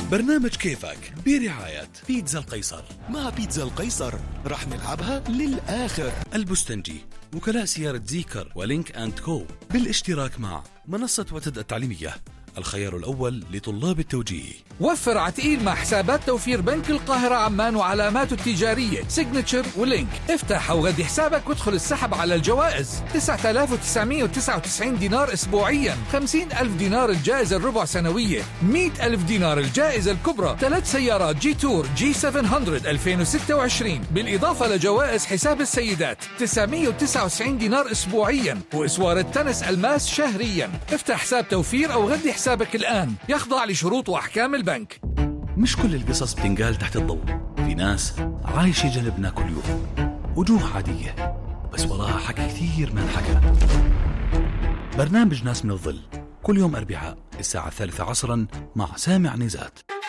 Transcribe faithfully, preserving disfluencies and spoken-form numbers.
برنامج كيفك برعاية بيتزا القيصر. مع بيتزا القيصر رح نلعبها للآخر. البستنجي، وكلاء سيارة زيكر ولينك أند كو، بالاشتراك مع منصة وتد التعليمية، الخيار الأول لطلاب التوجيه. وفر عتقيل مع حسابات توفير بنك القاهرة عمان وعلاماته التجارية سيجنتشر ولينك. افتح أو غدي حسابك وادخل السحب على الجوائز. تسعة آلاف وتسعمائة وتسعة وتسعين دينار أسبوعيا، خمسين ألف دينار الجائزة الربع سنوية، مئة ألف دينار الجائزة الكبرى، ثلاث سيارات جي تور جي سبعمائة ألفين وستة وعشرين، بالإضافة لجوائز حساب السيدات تسعمائة وتسعة وتسعين دينار أسبوعيا، وإسوار التنس الماس شهريا. افتح حساب توفير أو غدي حسابك الآن، يخضع لشروط وأحكام البنك. مش كل القصص بتنقال تحت الضوء، في ناس عايشة جنبنا كل يوم، وجوه عادية بس وراها حكي كثير ما انحكى. برنامج ناس من الظل كل يوم أربعاء الساعة الثالثة عصرا مع سامع نزات.